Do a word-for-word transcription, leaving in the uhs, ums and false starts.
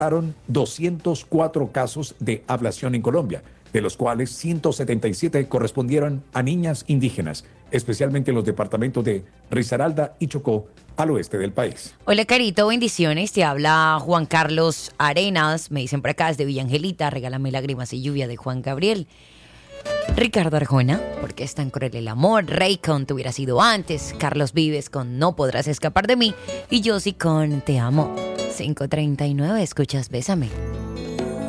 doscientos cuatro casos de ablación en Colombia, de los cuales ciento setenta y siete correspondieron a niñas indígenas, especialmente en los departamentos de Risaralda y Chocó, al oeste del país. Hola, Carito, bendiciones. Te habla Juan Carlos Arenas. Me dicen por acá desde Villa Angelita. Regálame lágrimas y lluvia de Juan Gabriel. Ricardo Arjona, ¿por qué es tan cruel el amor? Raycon, te hubiera sido antes. Carlos Vives con No podrás escapar de mí. Y Josie con Te amo. cinco treinta y nueve, escuchas Bésame.